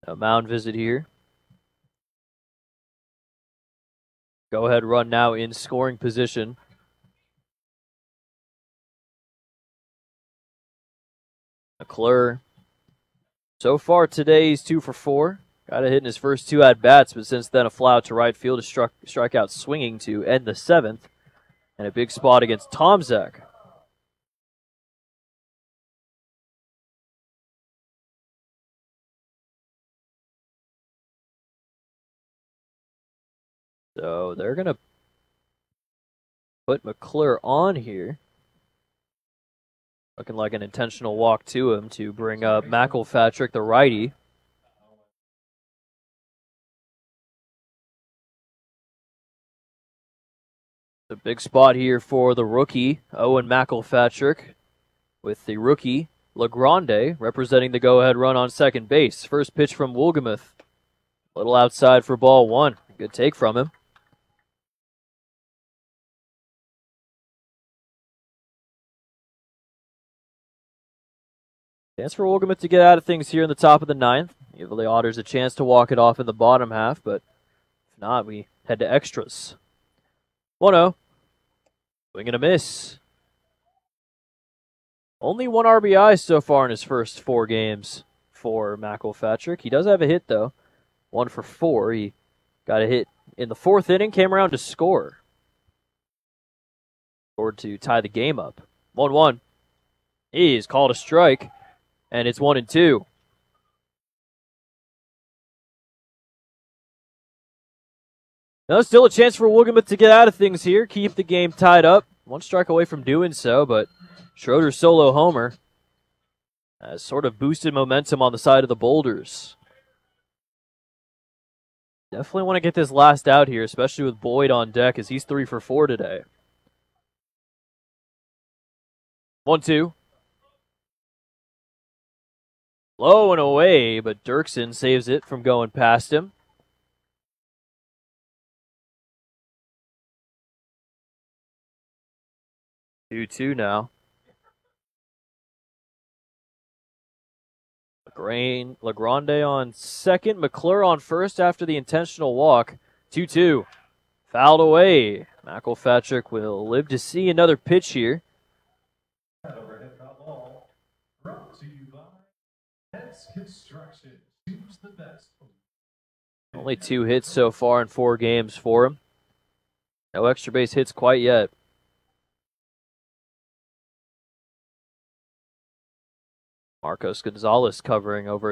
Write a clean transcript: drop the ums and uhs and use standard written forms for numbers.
A mound visit here. Go ahead run now in scoring position. McClure. So far today, he's 2 for 4. Got a hit in his first 2 at-bats, but since then a fly out to right field, a strikeout swinging to end the 7th. And a big spot against Tomczak. So they're going to put McClure on here. Looking like an intentional walk to him to bring up McElpatrick, the righty. A big spot here for the rookie, Owen McElpatrick, with the rookie, LeGrande, representing the go-ahead run on second base. First pitch from Wolgemuth. A little outside for ball 1. Good take from him. Chance for Wolgemuth to get out of things here in the top of the 9th. Give the Otters a chance to walk it off in the bottom half, but if not, we head to extras. 1-0. Swing and a miss. Only 1 RBI so far in his first 4 games for McElpatrick. He does have a hit, though. 1 for 4. He got a hit in the 4th inning, came around to score. Scored to tie the game up. 1-1. He's called a strike, and it's 1-2. Now, still a chance for Wolgemuth to get out of things here, keep the game tied up. 1 strike away from doing so, but Schroeder's solo homer has sort of boosted momentum on the side of the Boulders. Definitely want to get this last out here, especially with Boyd on deck, as he's 3 for 4 today. 1-2. Low and away, but Dirksen saves it from going past him. 2-2 now. LeGrande on second. McClure on first after the intentional walk. 2-2. Fouled away. McElpatrick will live to see another pitch here. Only 2 hits so far in 4 games for him. No extra base hits quite yet. Marcos Gonzalez covering over